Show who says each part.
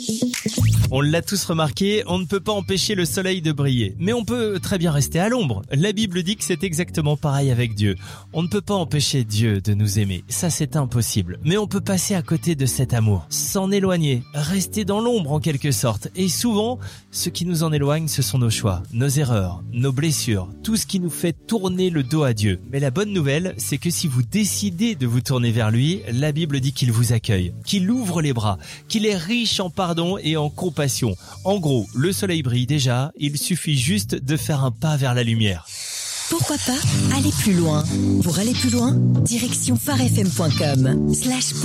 Speaker 1: On l'a tous remarqué, on ne peut pas empêcher le soleil de briller. Mais on peut très bien rester à l'ombre. La Bible dit que c'est exactement pareil avec Dieu. On ne peut pas empêcher Dieu de nous aimer. Ça, c'est impossible. Mais on peut passer à côté de cet amour, s'en éloigner, rester dans l'ombre en quelque sorte. Et souvent, ce qui nous en éloigne, ce sont nos choix, nos erreurs, nos blessures, tout ce qui nous fait tourner le dos à Dieu. Mais la bonne nouvelle, c'est que si vous décidez de vous tourner vers lui, la Bible dit qu'il vous accueille, qu'il ouvre les bras, qu'il est riche en pardon et en compassion. En gros, le soleil brille déjà, il suffit juste de faire un pas vers la lumière.
Speaker 2: Pourquoi pas aller plus loin? Pour aller plus loin, direction farfm.com/